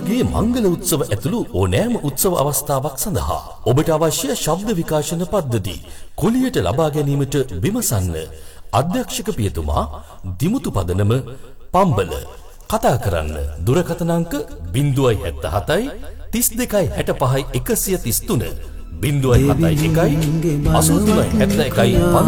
ඔබගේ මංගල උත්සව ඇතුළු ඕනෑම උත්සව අවස්ථාවක් සඳහා ඔබට අවශ්‍ය ශබ්ද විකාශන පද්ධති කුලියට ලබා ගැනීමට විමසන්න. අධ්‍යක්ෂක පියතුමා දිමුතු පදනම පම්බල. කතා කරන්න දුරකථන අංක 077 32 65 133 071 83 71